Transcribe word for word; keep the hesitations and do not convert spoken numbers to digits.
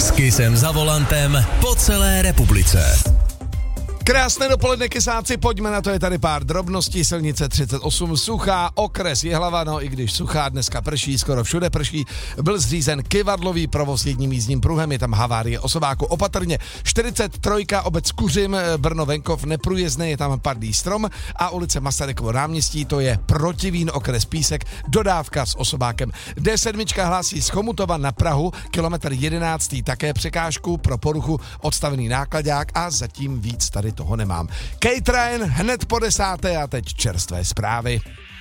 S Kissem za volantem po celé republice. Krásné dopoledne, kysáci, pojďme na to, je tady pár drobností. Silnice třicet osm suchá, okres Jihlava, no i když suchá, dneska prší, skoro všude prší. Byl zřízen kyvadlový provoz jedním jízdním pruhem, je tam havárie osobáku opatrně. čtyřicet tři obec Kuřim, Brno venkov neprůjezdné, je tam padlý strom a ulice Masarykovo náměstí, to je Protivín, okres Písek, dodávka s osobákem. D sedm hlásí z Chomutova na Prahu, kilometr jedenáctý také překážku pro poruchu, odstavený nákladák a zatím víc tady toho nemám. Kate Ryan hned po desáté a teď čerstvé zprávy.